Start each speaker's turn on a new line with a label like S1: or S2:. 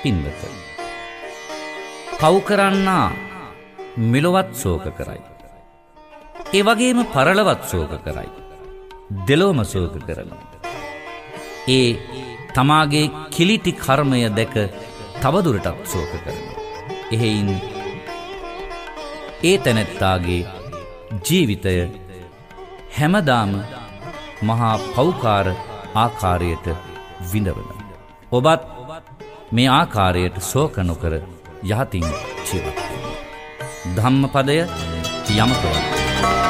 S1: පින්වත, පව් කරන්නා මෙලොවත් ශෝක කරයි. ඒ වගේම පරලොවත් ශෝක කරයි. දෙලොවම ශෝක කරනවා. ඒ තමාගේ කිලිටි කර්මය දැක තවදුරටත් ශෝක කරනවා. එහෙයින් ඒ තැනැත්තාගේ ජීවිතය හැමදාම මහා පෞකාර ආකාරයට විඳවනවා. ඔබත් මේ ආකාරයට ශෝක නොකර යහතින් ජීවත් වෙන්න. ධම්මපදය යමකවන්න.